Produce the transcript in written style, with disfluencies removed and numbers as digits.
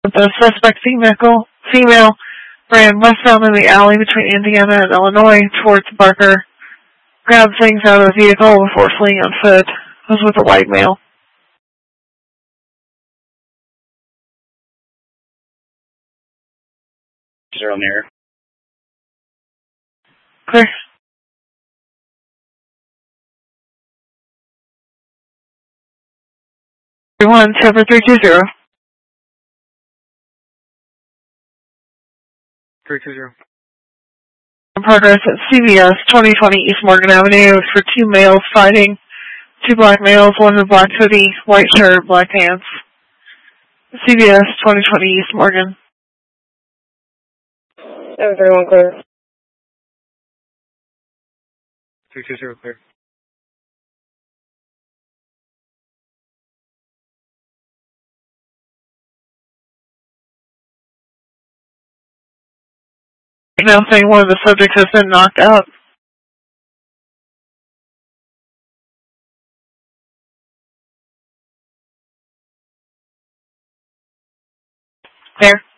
The suspect female ran westbound in the alley between Indiana and Illinois towards Barker, grabbed things out of the vehicle before fleeing on foot. Was with a white male. Zero near. Clear. 3-1-7-3-2-0. 320. Progress at CVS 2020 East Morgan Avenue for two males fighting. Two black males, one in a black hoodie, white shirt, black pants. CVS 2020 East Morgan. 731 clear. 320 clear. Now saying one of the subjects has been knocked out. There.